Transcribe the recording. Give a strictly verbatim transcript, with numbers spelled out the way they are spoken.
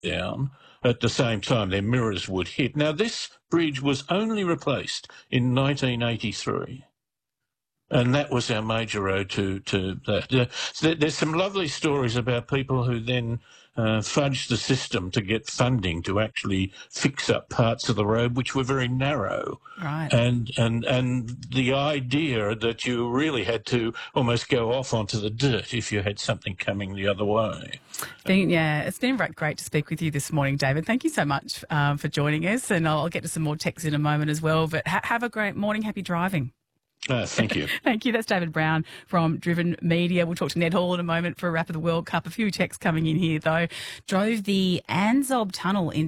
down. At the same time, their mirrors would hit. Now, this bridge was only replaced in nineteen eighty-three. And that was our major road to, to that. Uh, so there's some lovely stories about people who then uh, fudged the system to get funding to actually fix up parts of the road which were very narrow. Right. And, and, and the idea that you really had to almost go off onto the dirt if you had something coming the other way. Been, yeah, it's been great to speak with you this morning, David. Thank you so much um, for joining us. And I'll, I'll get to some more texts in a moment as well. But ha- have a great morning. Happy driving. Uh, thank you. Thank you. That's David Brown from Driven Media. We'll talk to Ned Hall in a moment for a wrap of the World Cup. A few texts coming in here, though. Drove the Anzob Tunnel in